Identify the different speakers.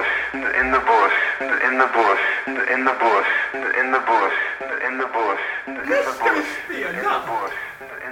Speaker 1: bush, in the bush, in the bush, in the bush, in the bush, in the bush, in the bush, in the bush, in the bush, in